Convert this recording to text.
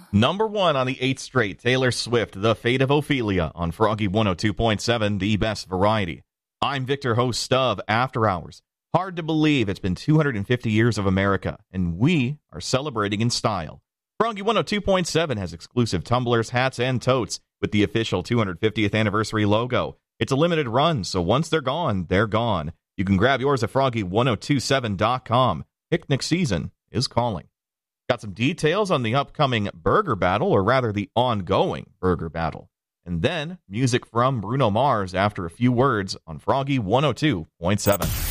Number 1 on the 8th straight, Taylor Swift, The Fate of Ophelia on Froggy 102.7, the best variety. I'm Victor, host of After Hours. Hard to believe it's been 250 years of America, and we are celebrating in style. Froggy 102.7 has exclusive tumblers, hats, and totes with the official 250th anniversary logo. It's a limited run, so once they're gone, they're gone. You can grab yours at froggy1027.com. Picnic season is calling. Got some details on the upcoming burger battle, or rather the ongoing burger battle. And then music from Bruno Mars after a few words on Froggy 102.7.